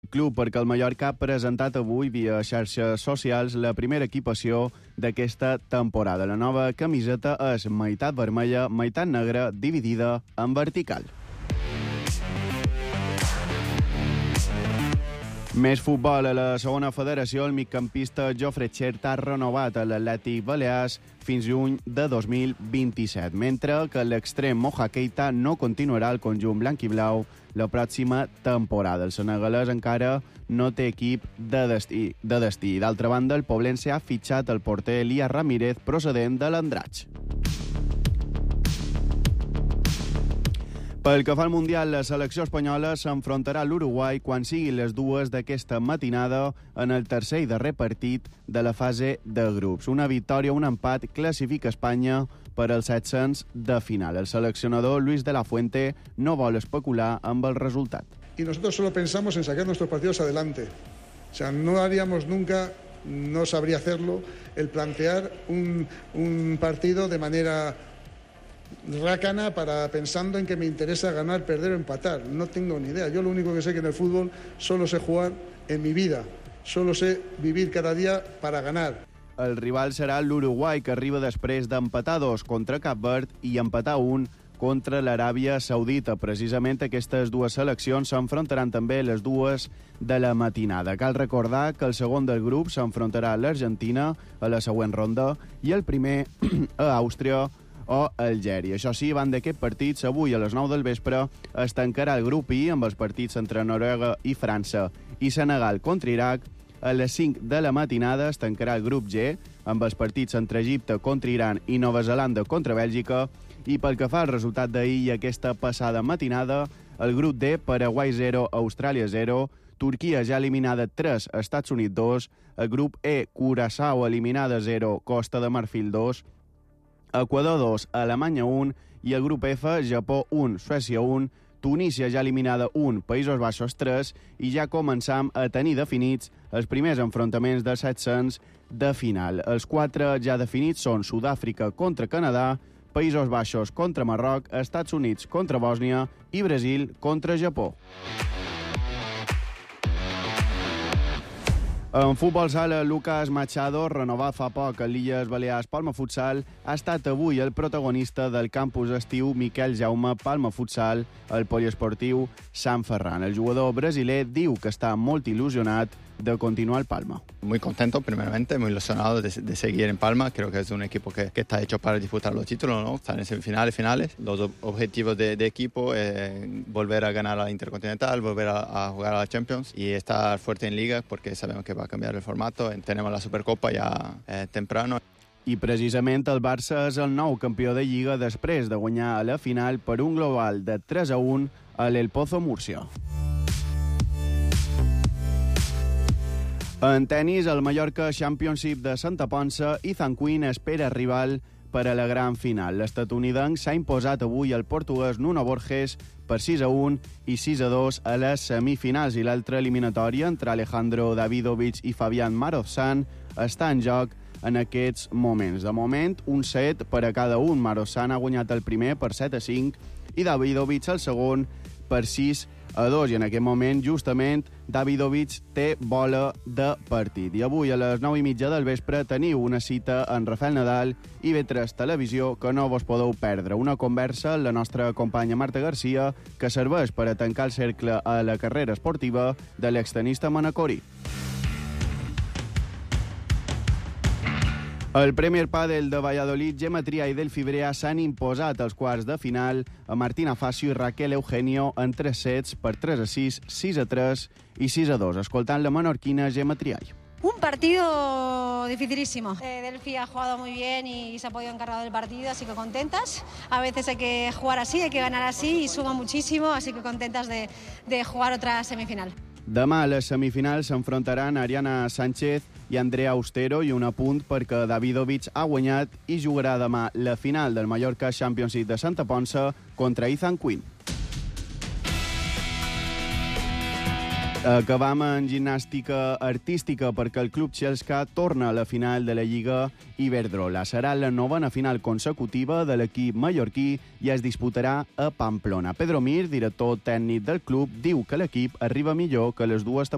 club perquè el Mallorca ha presentat avui via xarxes socials la primera equipació d'aquesta temporada. La nova camiseta és meitat vermella, meitat negra, dividida en vertical. Més futbol a la segona federació. El migcampista Jofre Xert ha renovat a l'Atlètic Balears fins juny de 2027, mentre que l'extrem Moja Keita no continuarà al conjunt blanc i blau la pròxima temporada. El senegalès encara no té equip de destí. D'altra banda, el poblense ha fitxat el porter Elías Ramírez, procedent de l'Andratx. Pel que fa al Mundial, la selecció espanyola s'enfrontarà a l'Uruguai quan siguin les 2 d'aquesta matinada en el tercer i darrer partit de la fase de grups. Una victòria o un empat classifica Espanya per als 700 de final. El seleccionador Luis de la Fuente no vol especular amb el resultat. Y nosotros solo pensamos en sacar nuestros partidos adelante. O sea, no haríamos nunca, no sabría hacerlo, el plantear un partido de manera rácana pensando en que me interesa ganar, perder o empatar. No tengo ni idea. Yo lo único que sé que en el fútbol solo sé jugar en mi vida. Solo sé vivir cada día para ganar. El rival serà l'Uruguai, que arriba després d'empatar 2 contra Cap Verd i empatar 1 contra l'Aràbia Saudita. Precisament aquestes dues seleccions s'enfrontaran també les 2 de la matinada. Cal recordar que el segon del grup s'enfrontarà a l'Argentina a la següent ronda i el primer a Àustria o Algèria. Això sí, van d'aquest partits, avui a les 9 del vespre es tancarà el grup I amb els partits entre Noruega i França i Senegal contra Iraq. A les 5 de la matinada es tancarà el grup G amb els partits entre Egipte contra Iran i Nova Zelanda contra Bèlgica. I pel que fa al resultat d'ahir i aquesta passada matinada, el grup D, Paraguai 0, Austràlia 0, Turquia ja eliminada 3, Estats Units 2, el grup E, Curaçao eliminada 0, Costa de Marfil 2, Equador 2, Alemanya 1 i el grup F, Japó 1, Suècia 1, Tunísia ja eliminada 1, Països Baixos 3 i ja començam a tenir definits els primers enfrontaments de 700 de final. Els 4 ja definits són Sud-àfrica contra Canadà, Països Baixos contra Marroc, Estats Units contra Bòsnia i Brasil contra Japó. En futbol sala, Lucas Machado, renovat fa poc a l'Illes Balears Palma Futsal, ha estat avui el protagonista del campus estiu Miquel Jaume Palma Futsal al poliesportiu Sant Ferran. El jugador brasiler diu que està molt il·lusionat de continuar al Palma. Muy contento, primeramente, muy ilusionado de seguir en Palma. Creo que es un equipo que está hecho para disputar los títulos, ¿no? Estar en semifinales, finales. Los objetivos de equipo, volver a ganar la Intercontinental, volver a jugar a la Champions y estar fuerte en Liga, porque sabemos que va a cambiar el formato. Tenemos la Supercopa ya temprano. I precisament el Barça és el nou campió de Lliga després de guanyar a la final per un global de 3-1 a l'El Pozo Múrcia. En tenis, el Mallorca Championship de Santa Ponsa, Ethan Quinn espera rival per a la gran final. L'estatunidenc s'ha imposat avui al portuguès Nuno Borges per 6-1 i 6-2 a les semifinals i l'altra eliminatòria entre Alejandro Davidovich i Fabián Marozsan està en joc en aquests moments. De moment, un set per a cada un. Marozsan ha guanyat el primer per 7-5 i Davidovich el segon per 6-2 i en aquest moment, justament, Davidovich té bola de partit. I avui a les 9:30 del vespre teniu una cita en Rafael Nadal i V3 Televisió que no vos podeu perdre. Una conversa amb la nostra companya Marta Garcia que serveix per a tancar el cercle a la carrera esportiva de l'extenista manacorí. El Premier Padel de Valladolid, Gemma Trià i Delphi Brea s'han imposat als quarts de final a Martina Facio i Raquel Eugenio en 3 sets per 3-6, 6-3 i 6-2, escoltant la menorquina Gemma Trià. Un partido dificilísimo. Delphi ha jugado muy bien y se ha podido encargar del partido, así que contentas. A veces hay que jugar así, hay que ganar así y suma muchísimo, así que contentas de jugar otra semifinal. Demà a les semifinals s'enfrontaran Ariana Sánchez i Andrea Austero i un apunt perquè Davidovich ha guanyat i jugarà demà la final del Mallorca Championship de Santa Ponsa contra Ethan Quinn. Acabam en gimnàstica artística perquè el Club Xelska torna a la final de la Lliga Iberdrola. Serà la 9ª final consecutiva de l'equip mallorquí i es disputarà a Pamplona. Pedro Mir, director tècnic del club, diu que l'equip arriba millor que les dues temporades